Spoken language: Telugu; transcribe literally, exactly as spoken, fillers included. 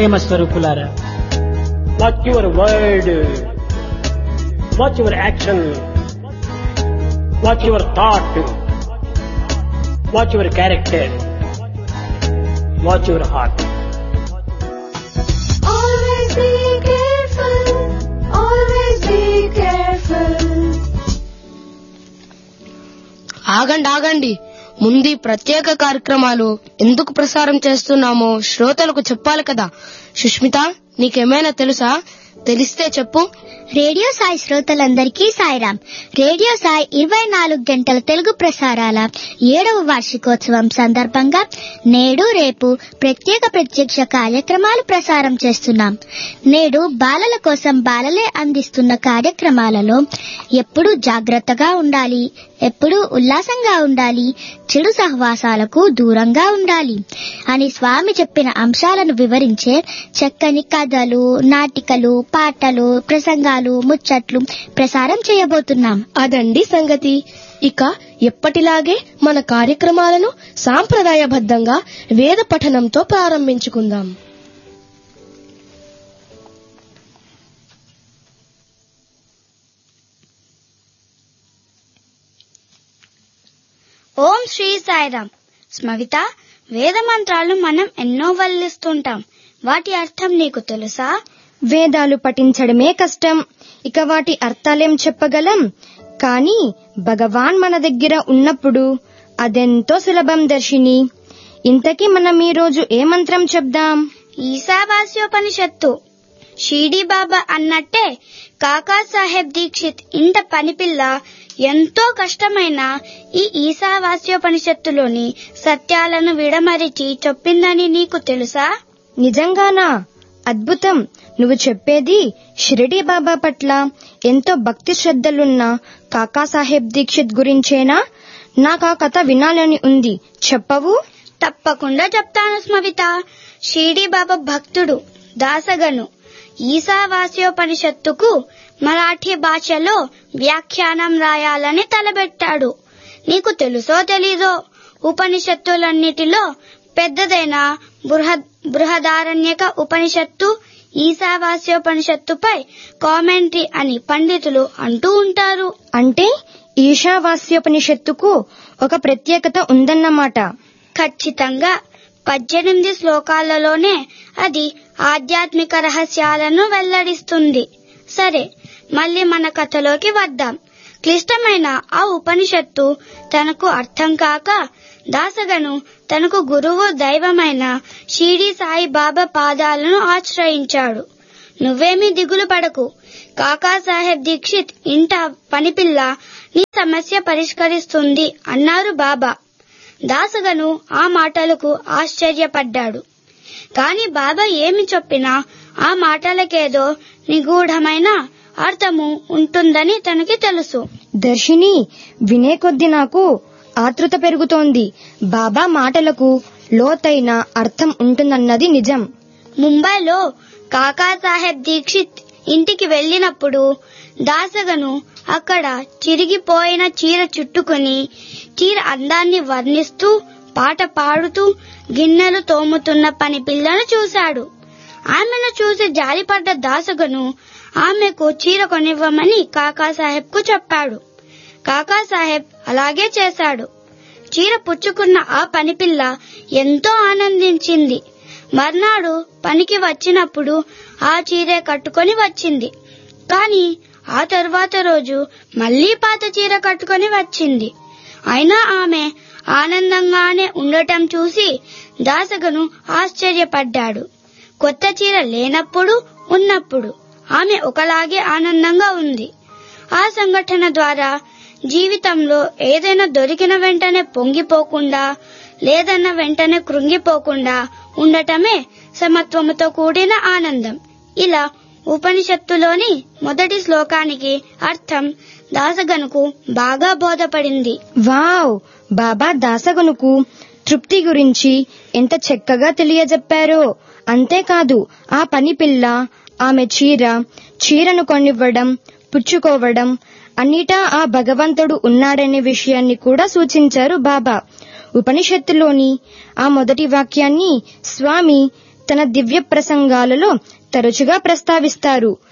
ప్రేమ స్వరూపులారా, watch your word, watch your action, watch your thought, watch your character, watch your heart. Always be careful, always be careful. ఆగండి ఆగండి ముందు ప్రత్యేక కార్యక్రమాలు ఎందుకు ప్రసారం చేస్తున్నామో శ్రోతలకు చెప్పాలి కదా. సుష్మిత, నీకేమైనా తెలుసా? తెలిస్తే చెప్పు. రేడియో సాయి శ్రోతలందరికీ సాయిరాం. రేడియో సాయి ఇరవై నాలుగు గంటల తెలుగు ప్రసారాల ఏడవ వార్షికోత్సవం సందర్భంగా నేడు రేపు ప్రత్యేక ప్రత్యక్ష కార్యక్రమాలు ప్రసారం చేస్తున్నాం. నేడు బాలల కోసం బాలలే అందిస్తున్న కార్యక్రమాలలో ఎప్పుడూ జాగ్రత్తగా ఉండాలి, ఎప్పుడూ ఉల్లాసంగా ఉండాలి, చెడు సహవాసాలకు దూరంగా ఉండాలి అని స్వామి చెప్పిన అంశాలను వివరించే చక్కని కథలు, నాటికలు, పాటలు, ప్రసంగాలు, ముచ్చట్లు ప్రసారం చేయబోతున్నాం. అదండి సంగతి. ఇక ఎప్పటిలాగే మన కార్యక్రమాలను సాంప్రదాయబద్ధంగా వేద పఠనంతో ప్రారంభించుకుందాం. ఓం శ్రీ సాయిరాం. స్మవిత, వేద మంత్రాలు మనం ఎన్నో వల్లిస్తుంటాం. వాటి అర్థం నీకు తెలుసా? వేదాలు పఠించడమే కష్టం, ఇక వాటి అర్థాలేం చెప్పగలం. కానీ భగవాన్ మన దగ్గర ఉన్నప్పుడు అదెంతో సులభం దర్శిని. ఇంతకీ మనం ఈ రోజు ఏ మంత్రం చెప్దాం? ఈశావాస్యోపనిషత్తు. షిరిడీ బాబా అన్నట్టే కాకా సాహెబ్ దీక్షిత్ ఇంట పనిపిల్ల ఎంతో కష్టమైన ఈ ఈశావాస్యోపనిషత్తులోని సత్యాలను విడమరిచి చెప్పిందని నీకు తెలుసా? నిజంగానా? అద్భుతం. నువ్వు చెప్పేది షిరిడీ బాబా పట్ల ఎంతో భక్తి శ్రద్ధలున్న కాకాసాహెబ్ దీక్షిత్ గురించేనా? నాకు ఆ కథ వినాలని ఉంది, చెప్పవు? తప్పకుండా చెప్తాను స్మవిత. షిరిడీ బాబా భక్తుడు దాసగను ఈశావాస్యోపనిషత్తుకు మరాఠీ భాషలో వ్యాఖ్యానం రాయాలని తలబెట్టాడు. నీకు తెలుసో తెలీదో, ఉపనిషత్తులన్నిటిలో పెద్దదైన బృహద్ బృహదారణ్యక ఉపనిషత్తు ఈశావాస్యోపనిషత్తుపై కామెంటరీ అని పండితులు అంటూ ఉంటారు. అంటే ఈశావాస్యోపనిషత్తుకు ఒక ప్రత్యేకత ఉందన్నమాట. ఖచ్చితంగా. పద్దెనిమిది శ్లోకాలలోనే అది ఆధ్యాత్మిక రహస్యాలను వెల్లడిస్తుంది. సరే, మళ్ళీ మన కథలోకి వద్దాం. క్లిష్టమైన ఆ ఉపనిషత్తు తనకు అర్థం కాక దాసగను తనకు గురువు దైవమైన షిరిడీ సాయి బాబా పాదాలను ఆశ్రయించాడు. నువ్వేమీ దిగులు పడకు, కాకాసాహెబ్ దీక్షిత్ ఇంట పనిపిల్ల నీ సమస్య పరిష్కరిస్తుంది అన్నారు బాబా. దాసగను ఆ మాటలకు ఆశ్చర్యపడ్డాడు. కాని బాబా ఏమి చెప్పినా ఆ మాటలకేదో నిగూఢమైన అర్థము ఉంటుందని తనకి తెలుసు. దర్శిని, వినే కొద్ది నాకు ఆతృత పెరుగుతోంది. బాబా మాటలకు లోతైన అర్థం ఉంటుందన్నది నిజం. ముంబైలో కాకాసాహెబ్ దీక్షిత్ ఇంటికి వెళ్లినప్పుడు దాసగను అక్కడ చిరిగిపోయిన చీర చుట్టుకుని చీర అందాన్ని వర్ణిస్తూ పాట పాడుతూ గిన్నెలు తోముతున్న పని పిల్లను చూశాడు. ఆమెను చూసి జాలిపడ్డ దాసగను ఆమెకు చీర కొనివ్వమని కాకాసాహెబ్ కు చెప్పాడు. కాకాసాహెబ్ అలాగే చేశాడు. చీర పుచ్చుకున్న ఆ పనిపిల్ల ఎంతో ఆనందించింది. మర్నాడు పనికి వచ్చినప్పుడు ఆ చీరే కట్టుకొని వచ్చింది. కాని ఆ తరువాత రోజు మళ్లీ పాత చీర కట్టుకొని వచ్చింది. అయినా ఆమె ఆనందంగానే ఉండటం చూసి దాసగను ఆశ్చర్యపడ్డాడు. కొత్త చీర లేనప్పుడు ఉన్నప్పుడు ఆమె ఒకలాగే ఆనందంగా ఉంది. ఆ సంఘటన ద్వారా జీవితంలో ఏదైనా దొరికిన వెంటనే పొంగిపోకుండా, లేదన్న వెంటనే కృంగిపోకుండా ఉండటమే సమత్వముతో కూడిన ఆనందం. ఇలా ఉపనిషత్తులోని మొదటి శ్లోకానికి అర్థం దాసగనుకు బాగా బోధపడింది. వావ్! బాబా దాసగనుకు తృప్తి గురించి ఎంత చక్కగా తెలియజెప్పారో. అంతేకాదు, ఆ పని పిల్ల ఆమె చీర చీరను కొనివ్వడం, పుచ్చుకోవడం అన్నిటా ఆ భగవంతుడు ఉన్నాడనే విషయాన్ని కూడా సూచించారు బాబా. ఉపనిషత్తులోని ఆ మొదటి వాక్యాన్ని స్వామి తన దివ్య ప్రసంగాలలో తరచుగా ప్రస్తావిస్తారు.